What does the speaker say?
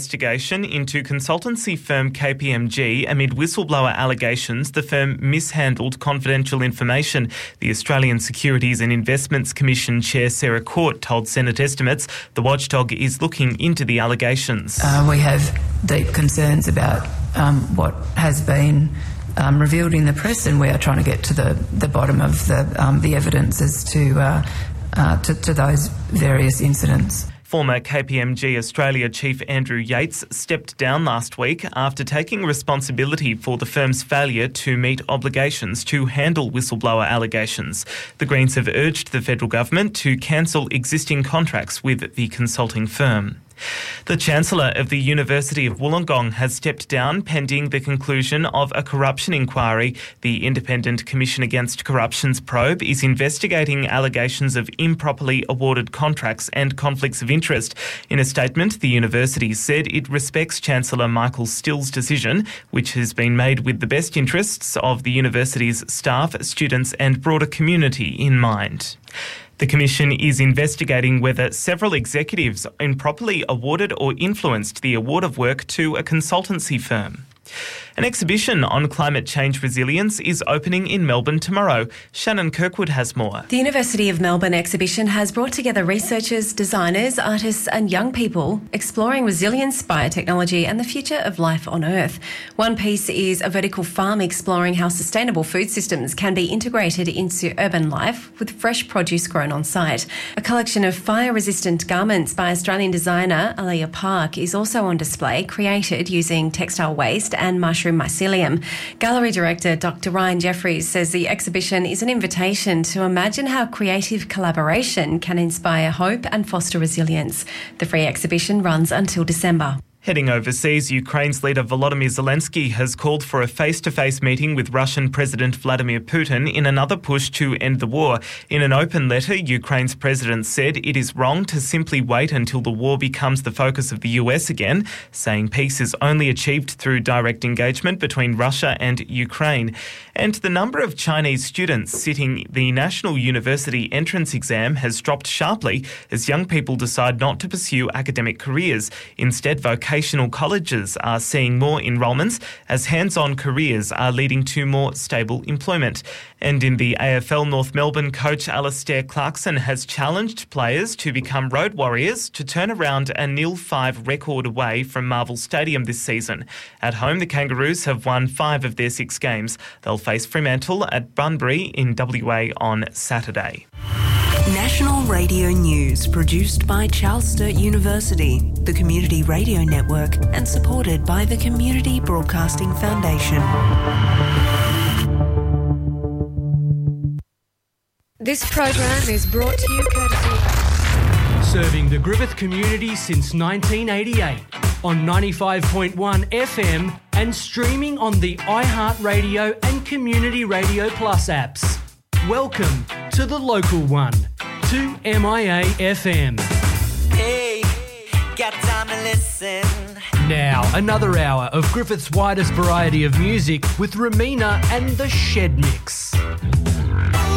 Investigation into consultancy firm KPMG amid whistleblower allegations the firm mishandled confidential information. The Australian Securities and Investments Commission Chair Sarah Court told Senate Estimates the watchdog is looking into the allegations. We have deep concerns about what has been revealed in the press, and we are trying to get to the bottom of the evidence as to those various incidents. Former KPMG Australia Chief Andrew Yates stepped down last week after taking responsibility for the firm's failure to meet obligations to handle whistleblower allegations. The Greens have urged the federal government to cancel existing contracts with the consulting firm. The Chancellor of the University of Wollongong has stepped down pending the conclusion of a corruption inquiry. The Independent Commission Against Corruption's probe is investigating allegations of improperly awarded contracts and conflicts of interest. In a statement, the university said it respects Chancellor Michael Still's decision, which has been made with the best interests of the university's staff, students and broader community in mind. The Commission is investigating whether several executives improperly awarded or influenced the award of work to a consultancy firm. An exhibition on climate change resilience is opening in Melbourne tomorrow. Shannon Kirkwood has more. The University of Melbourne exhibition has brought together researchers, designers, artists and young people exploring resilience, biotechnology and the future of life on Earth. One piece is a vertical farm exploring how sustainable food systems can be integrated into urban life with fresh produce grown on site. A collection of fire-resistant garments by Australian designer Aliyah Park is also on display, created using textile waste and mushroom mycelium. Gallery director Dr. Ryan Jeffries says the exhibition is an invitation to imagine how creative collaboration can inspire hope and foster resilience. The free exhibition runs until December. Heading overseas, Ukraine's leader Volodymyr Zelensky has called for a face-to-face meeting with Russian President Vladimir Putin in another push to end the war. In an open letter, Ukraine's president said it is wrong to simply wait until the war becomes the focus of the US again, saying peace is only achieved through direct engagement between Russia and Ukraine. And the number of Chinese students sitting the National University entrance exam has dropped sharply as young people decide not to pursue academic careers. Instead, vocational colleges are seeing more enrolments as hands-on careers are leading to more stable employment. And in the AFL, North Melbourne coach Alastair Clarkson has challenged players to become road warriors to turn around a 0-5 record away from Marvel Stadium this season. At home, the Kangaroos have won 5 of their 6 games. They'll face Fremantle at Bunbury in WA on Saturday. National Radio News, produced by Charles Sturt University, the Community Radio Network, and supported by the Community Broadcasting Foundation. This program is brought to you courtesy serving the Griffith community since 1988 on 95.1 FM and streaming on the iHeartRadio and Community Radio Plus apps. Welcome to the local one, 2MIA FM. Hey, got time to listen. Now, another hour of Griffith's widest variety of music with Ramina and the Shed Mix.